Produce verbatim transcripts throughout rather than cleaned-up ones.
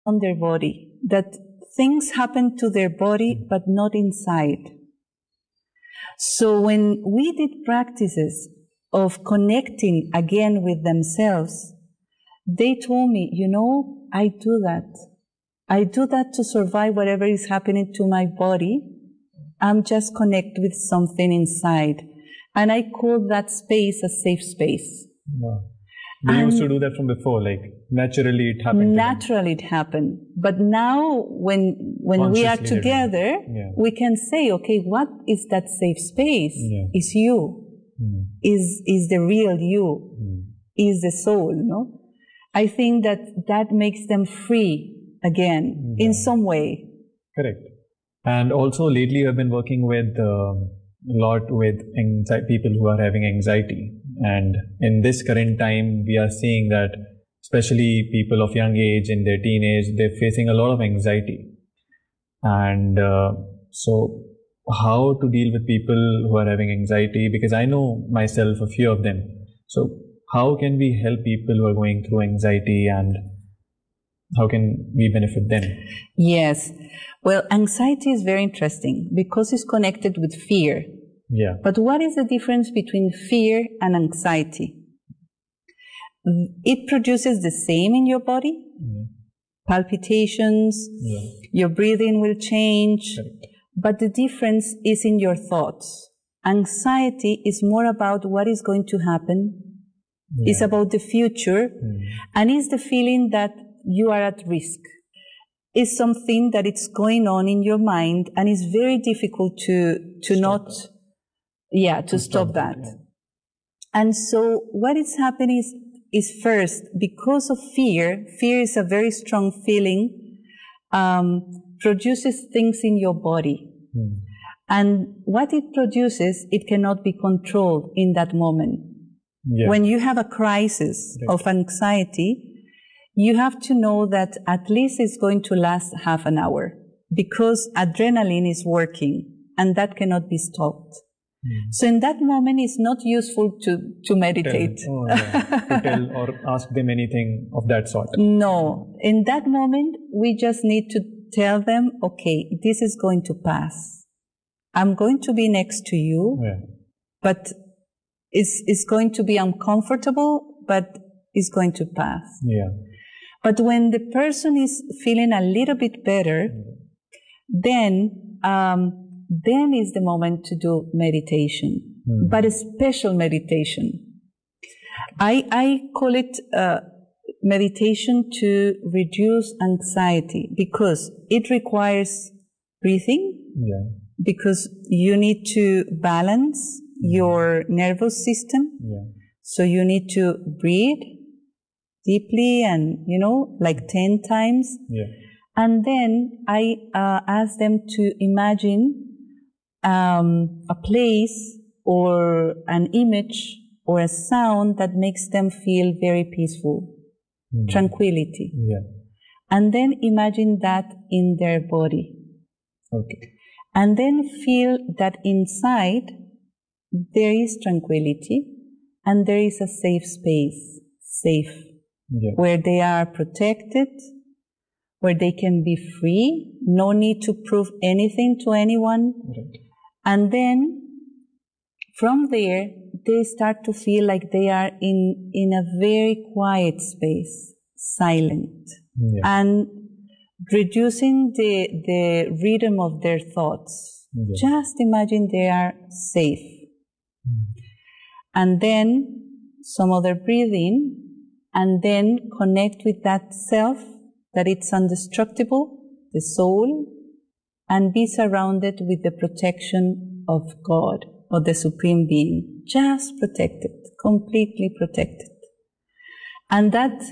on their body, that things happen to their body but not inside. So when we did practices of connecting again with themselves, they told me, you know, I do that. I do that to survive whatever is happening to my body. I'm just connected with something inside. And I call that space a safe space. Wow. They and used to do that from before, like naturally it happened. Naturally it happened. But now when when we are together, yeah. we can say, okay, what is that safe space? Yeah. Is you. Mm. Is is the real you. Mm. Is the soul, no? I think that that makes them free again yeah. in some way. Correct. And also lately I've been working with uh, a lot with anxiety, people who are having anxiety. And in this current time, we are seeing that especially people of young age, in their teenage, they're facing a lot of anxiety. And uh, so how to deal with people who are having anxiety? Because I know myself a few of them. So how can we help people who are going through anxiety, and how can we benefit them? Yes. Well, anxiety is very interesting because it's connected with fear. Yeah. But what is the difference between fear and anxiety? It produces the same in your body. Yeah. Palpitations, yeah. Your breathing will change. Correct. But the difference is in your thoughts. Anxiety is more about what is going to happen. Yeah. It's about the future. Mm. And it's the feeling that you are at risk. It's something that it's going on in your mind, and it's very difficult to, to stop not, that. yeah, to, to stop, stop that. that yeah. And so what is happening is, is first, because of fear, fear is a very strong feeling, um, produces things in your body. Hmm. And what it produces, it cannot be controlled in that moment. Yeah. When you have a crisis right. of anxiety, you have to know that at least it's going to last half an hour because adrenaline is working and that cannot be stopped. Mm. So in that moment, it's not useful to, to meditate. Tell, oh, yeah. to tell or ask them anything of that sort. No. In that moment, we just need to tell them, okay, this is going to pass. I'm going to be next to you, yeah. but it's, it's going to be uncomfortable, but it's going to pass. Yeah. But when the person is feeling a little bit better, mm. then, um, then is the moment to do meditation, mm. but a special meditation. I, I call it uh, meditation to reduce anxiety because it requires breathing, yeah. because you need to balance mm. your nervous system. Yeah. So you need to breathe deeply and, you know, like ten times. Yeah. And then I uh, ask them to imagine um, a place or an image or a sound that makes them feel very peaceful, mm. tranquility. Yeah. And then imagine that in their body. Okay. And then feel that inside there is tranquility and there is a safe space, safe. Yeah. Where they are protected, where they can be free, no need to prove anything to anyone. Right. And then from there, they start to feel like they are in, in a very quiet space, silent, yeah. and reducing the, the rhythm of their thoughts. Yeah. Just imagine they are safe. Mm. And then some other breathing. And then connect with that self, that it's indestructible, the soul, and be surrounded with the protection of God or the Supreme Being. Just protected, completely protected. And that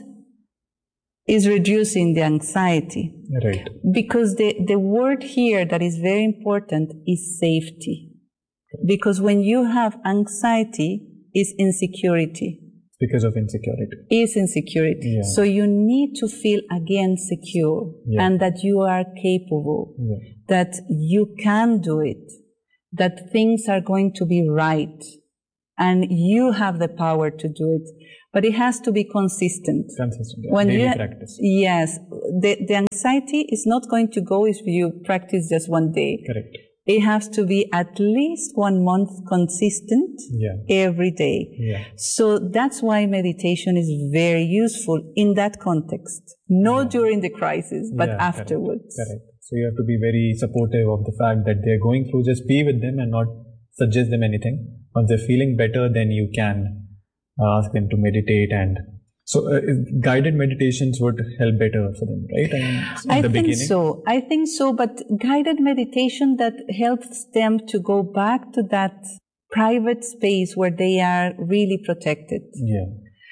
is reducing the anxiety. Right. Because the, the word here that is very important is safety. Because when you have anxiety, it's insecurity. Because of insecurity. Is insecurity. Yeah. So you need to feel again secure, yeah. and that you are capable, yeah. that you can do it, that things are going to be right, and you have the power to do it. but it has to be consistent. Consistent, yeah. When Daily you, practice. Yes. The, the anxiety is not going to go if you practice just one day. Correct. It has to be at least one month consistent yeah. every day. Yeah. So that's why meditation is very useful in that context. Not yeah. during the crisis, but yeah, afterwards. Correct. correct. So you have to be very supportive of the fact that they're going through. Just be with them and not suggest them anything. Once they're feeling better, then you can ask them to meditate. And so uh, guided meditations would help better for them, right? And I the think beginning. so. I think so. But guided meditation that helps them to go back to that private space where they are really protected. Yeah.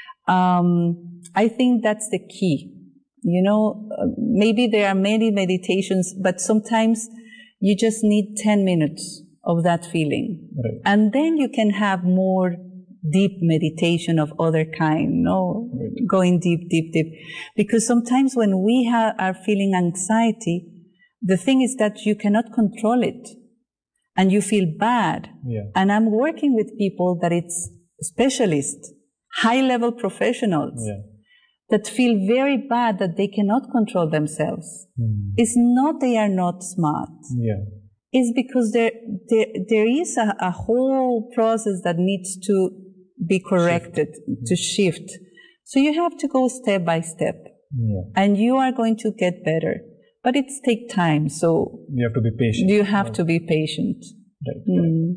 Um, I think that's the key. You know, uh, maybe there are many meditations, but sometimes you just need ten minutes of that feeling. Right. And then you can have more deep meditation of other kind, no? Right. Going deep, deep, deep. Because sometimes when we ha- are feeling anxiety, the thing is that you cannot control it. And you feel bad. Yeah. And I'm working with people that it's specialists, high-level professionals, yeah. that feel very bad that they cannot control themselves. Mm. It's not they are not smart. Yeah. It's because there, there, there is a, a whole process that needs to be corrected, shift. to shift. So you have to go step by step. Yeah. And you are going to get better. But it takes time, so... You have to be patient. You have right. to be patient. Right. Mm.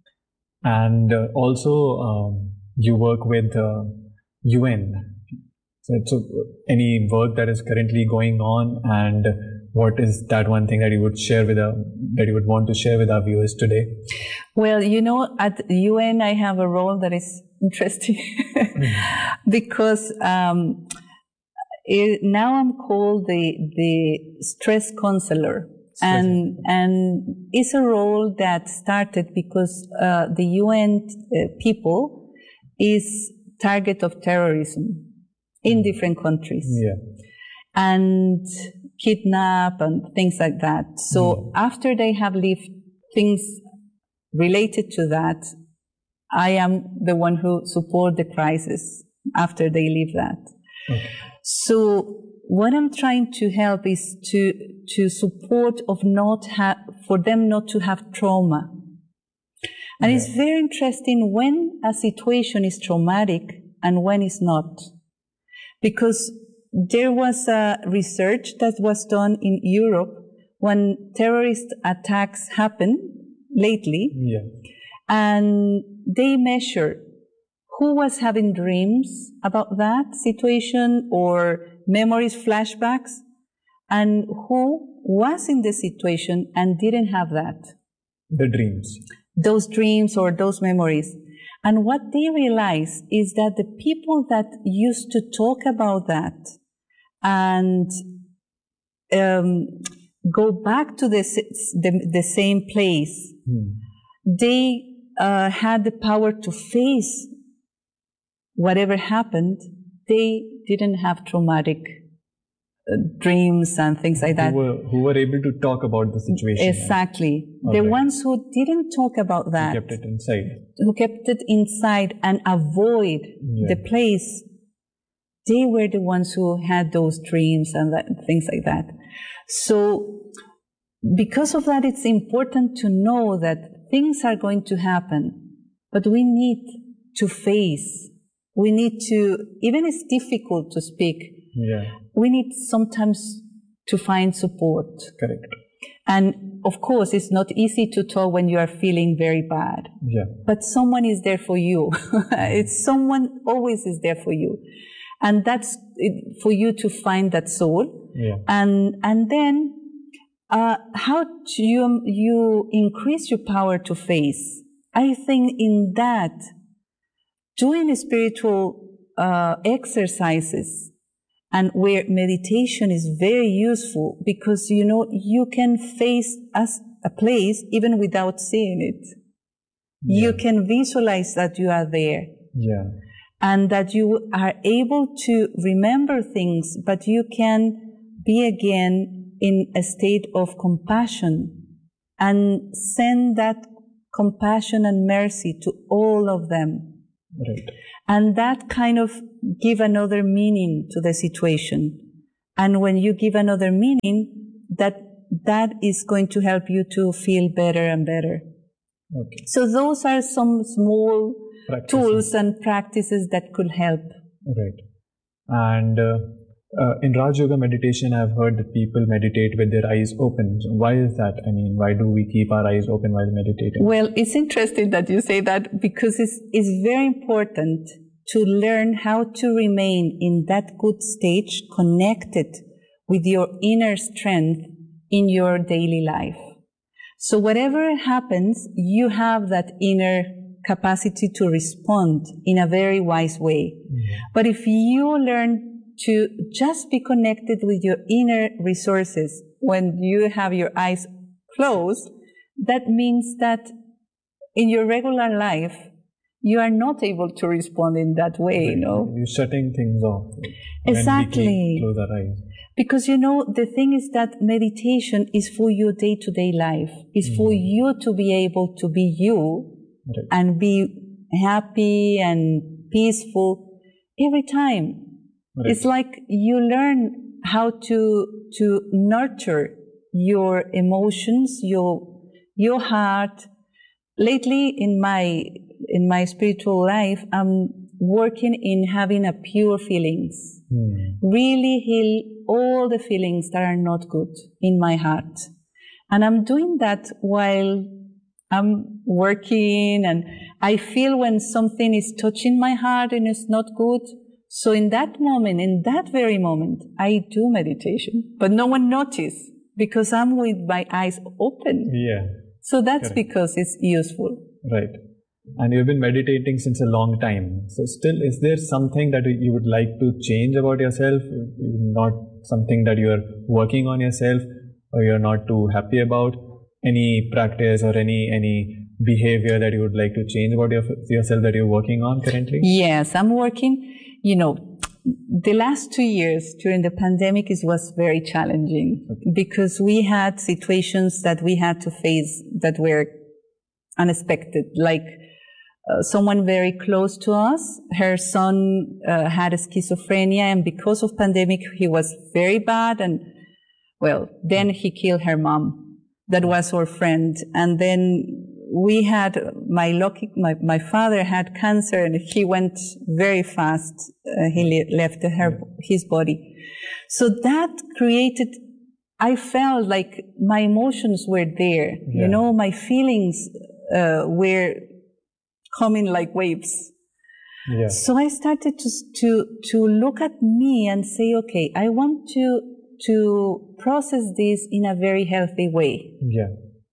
And uh, also, um, you work with uh, U N. So, so any work that is currently going on, and what is that one thing that you would share with our, that you would want to share with our viewers today? Well, you know, at U N I have a role that is interesting mm-hmm. because um, it, now I'm called the the stress counselor, stress. and and it's a role that started because uh, the U N uh, people is target of terrorism in different countries. Yeah. And kidnap and things like that. So mm. after they have lived things related to that, I am the one who support the crisis after they leave that. Okay. So what I'm trying to help is to to support of not have for them not to have trauma. And yeah. it's very interesting when a situation is traumatic and when it's not. Because there was a research that was done in Europe when terrorist attacks happened lately. Yeah. And they measured who was having dreams about that situation or memories, flashbacks, and who was in the situation and didn't have that. The dreams. Those dreams or those memories. And what they realized is that the people that used to talk about that and um, go back to the, the, the same place, hmm. they uh, had the power to face whatever happened. They didn't have traumatic uh, dreams and things like that. Who were, who were able to talk about the situation. Exactly. All the right. ones who didn't talk about that. Who kept it inside. Who kept it inside and avoid yeah. the place. They were the ones who had those dreams and that, things like that. So because of that, it's important to know that things are going to happen, but we need to face. We need to, even it's difficult to speak, yeah. we need sometimes to find support. Correct. And of course, it's not easy to talk when you are feeling very bad. Yeah. But someone is there for you. It's someone always is there for you. And that's it, for you to find that soul. Yeah. And, and then, uh, how do you, you increase your power to face? I think in that, doing spiritual, uh, exercises and where meditation is very useful because, you know, you can face as a place even without seeing it. Yeah. You can visualize that you are there. Yeah. And that you are able to remember things, but you can be again in a state of compassion and send that compassion and mercy to all of them. Right. And that kind of give another meaning to the situation. And when you give another meaning, that that is going to help you to feel better and better. Okay. So those are some small Practices. tools and practices that could help. Right. And uh, uh, in Raj Yoga meditation, I've heard that people meditate with their eyes open. So why is that? I mean, why do we keep our eyes open while meditating? Well, it's interesting that you say that, because it's, it's very important to learn how to remain in that good stage, connected with your inner strength in your daily life. So whatever happens, you have that inner capacity to respond in a very wise way. Mm-hmm. But if you learn to just be connected with your inner resources when you have your eyes closed, that means that in your regular life, you are not able to respond in that way, you know. You're shutting things off. Exactly. When we close our eyes. Because, you know, the thing is that meditation is for your day-to-day life. It's mm. for you to be able to be you right. and be happy and peaceful every time. Right. It's like you learn how to to nurture your emotions, your your heart. Lately in my in my spiritual life, I'm working in having a pure feelings. Hmm. Really heal all the feelings that are not good in my heart. And I'm doing that while I'm working, and I feel when something is touching my heart and it's not good. So in that moment, in that very moment, I do meditation, but no one notices because I'm with my eyes open. Yeah. So that's Correct. Because it's useful. Right. And you've been meditating since a long time. So still, is there something that you would like to change about yourself? Not something that you are working on yourself or you're not too happy about? Any practice or any any behavior that you would like to change about your, yourself that you're working on currently? Yes, I'm working. You know, the last two years during the pandemic is, was very challenging okay. because we had situations that we had to face that were unexpected, like uh, someone very close to us, her son uh, had a schizophrenia, and because of pandemic, he was very bad, and well, then he killed her mom. That was our friend. And then we had, my lucky, my, my father had cancer, and he went very fast. Uh, he le- left her, his body. So that created, I felt like my emotions were there. Yeah. You know, my feelings uh, were coming like waves. Yeah. So I started to, to, to look at me and say, okay, I want to, to process this in a very healthy way. Yeah.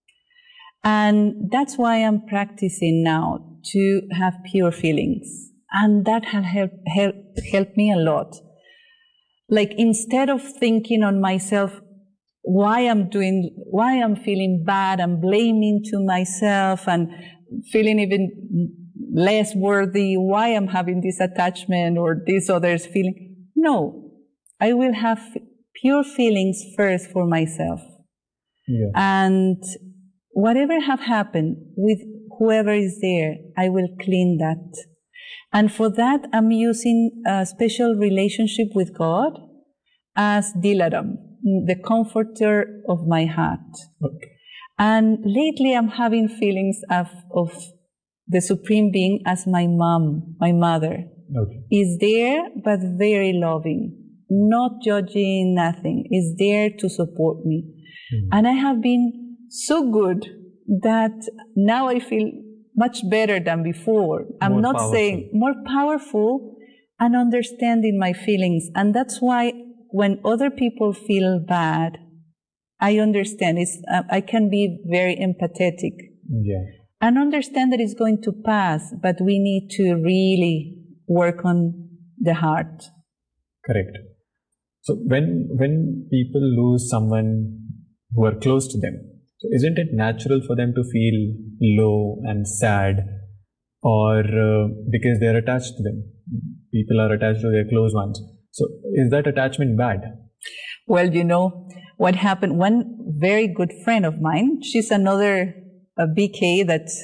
And that's why I'm practicing now to have pure feelings. And that has helped, help, helped me a lot. Like instead of thinking on myself, why I'm doing, why I'm feeling bad and blaming to myself and feeling even less worthy, why I'm having this attachment or this other's feeling. No, I will have pure feelings first for myself. Yeah. And whatever have happened with whoever is there, I will clean that. And for that, I'm using a special relationship with God as Dilaram, the comforter of my heart. Okay. And lately I'm having feelings of, of the Supreme Being as my mom, my mother. Okay. Is there, but very loving, not judging, nothing. Is there to support me. Mm-hmm. And I have been so good that now I feel much better than before. I'm more not powerful. saying more powerful and understanding my feelings. And that's why when other people feel bad, I understand. It's, uh, I can be very empathetic. Yeah. And understand that it's going to pass, but we need to really work on the heart. Correct. So when when people lose someone who are close to them, so isn't it natural for them to feel low and sad, or uh, because they're attached to them? People are attached to their close ones. So is that attachment bad? Well, you know, what happened, one very good friend of mine, she's another a B K that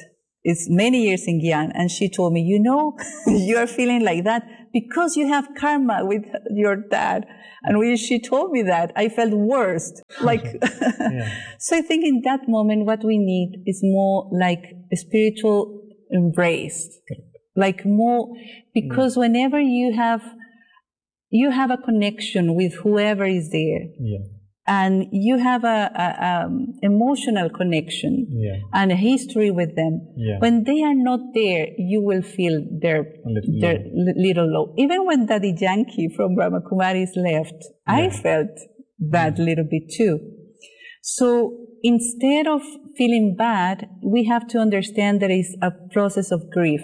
is many years in Guyana, and she told me, you know, you are feeling like that because you have karma with your dad. And when she told me that, I felt worse. Like, yeah. So I think in that moment, what we need is more like a spiritual embrace, like more, because yeah. whenever you have, you have a connection with whoever is there. Yeah. And you have a, a um, emotional connection yeah. and a history with them. Yeah. When they are not there, you will feel their little their low. little low. Even when Daddy Yankee from Brahmakumaris left, yeah. I felt that yeah. little bit too. So instead of feeling bad, we have to understand there is a process of grief.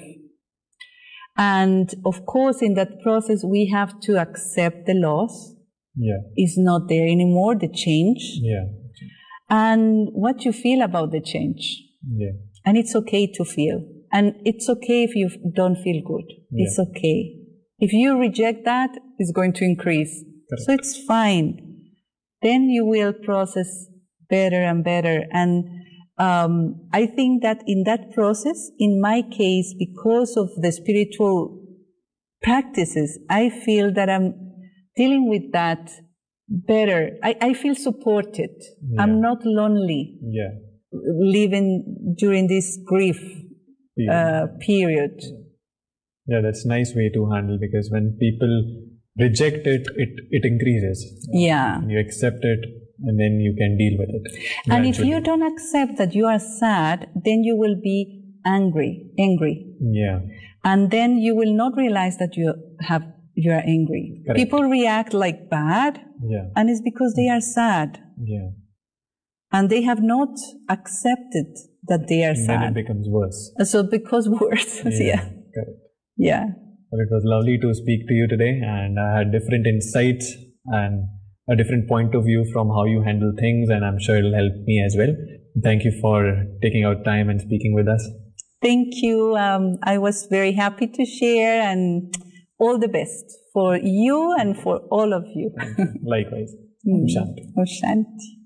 And of course, in that process, we have to accept the loss. Yeah. Is not there anymore, the change. Yeah. And what you feel about the change. Yeah. And it's okay to feel. And it's okay if you don't feel good. Yeah. It's okay. If you reject that, it's going to increase. Correct. So it's fine. Then you will process better and better. And um, I think that in that process, in my case, because of the spiritual practices, I feel that I'm dealing with that better. I, I feel supported. Yeah. I'm not lonely. Yeah. Living during this grief uh, period. Yeah, that's a nice way to handle, because when people reject it, it, it increases. Yeah. You accept it and then you can deal with it. Gradually. And if you don't accept that you are sad, then you will be angry, angry. Yeah. And then you will not realize that you have you are angry. Correct. People react like bad, yeah. and it's because they are sad. Yeah. And they have not accepted that they are and sad. Then it becomes worse. So it becomes worse. Yeah. yeah. Correct. Yeah. Well, it was lovely to speak to you today, and I had different insights and a different point of view from how you handle things, and I'm sure it'll help me as well. Thank you for taking out time and speaking with us. Thank you. Um, I was very happy to share, and all the best for you and for all of you. Likewise. Mm. Om Shanti. Om Shanti.